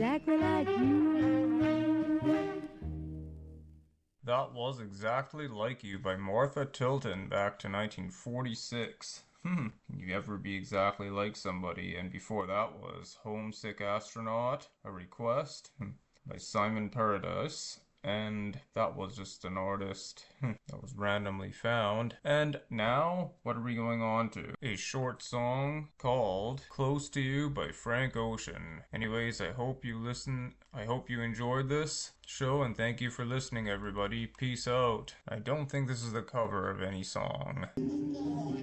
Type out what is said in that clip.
exactly like you. That was Exactly Like You by Martha Tilton back to 1946. Can you ever be exactly like somebody? And before that was Homesick Astronaut, A Request by Simon Paradise. And that was just an artist that was randomly found. And now, what are we going on to? A short song called Close to You by Frank Ocean. Anyways, I hope you listen. I hope you enjoyed this show and thank you for listening, everybody. Peace out. I don't think this is the cover of any song.